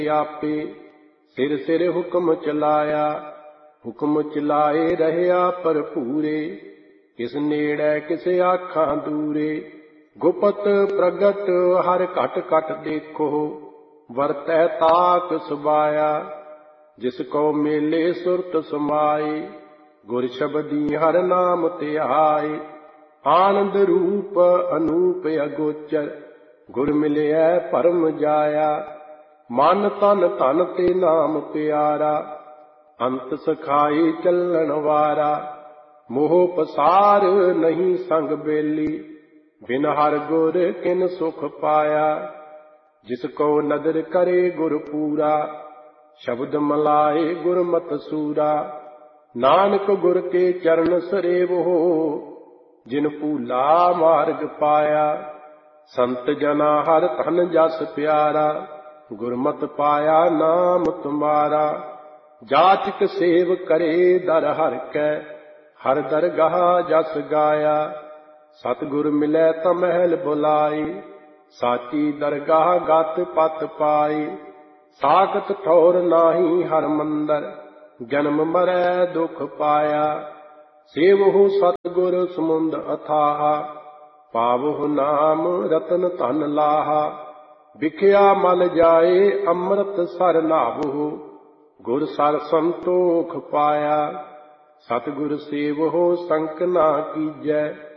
आपे सिर सिर हुक्म चलाया। हुक्म चलाए रहया भरपूरे, किस नेड़े किस आखां दूरे। गुपत प्रगट हर घट घट देखो, वरतै ताक सुबाया। जिसको मेले सुरत समाए, गुर शबदी हर नाम ध्याए। आनंद रूप अनूप अगोचर, गुर मिलिया परम जाया। मन तन धन ते नाम प्यारा, अंत सखाई चलन वारा। मोह पसार नहीं संग बेली, बिन हर गुर किन सुख पाया। जिसको नदर करे गुर पूरा, शब्द मलाए गुरमत सूरा। नानक गुर के चरण सरेवो, जिन भूला मार्ग पाया। संत जना हर धन जस प्यारा, गुरमत पाया नाम तुम्हारा। जाचक सेव करे दर हर कै, हर दरगाह जस गाया। सतगुर मिलै त महल बुलाई, साची दरगाह गत पत पाई। साखत ठौर नाही हर मंदर, जन्म मरै दुख पाया। सेवहु सतगुर समुंद अथाहा, पावहु नाम रतन धन लाहा। बिखया मल जाए अमृत सर नावहु, गुर सर संतोख पाया। सतगुर सेवहु संक ना कीजै,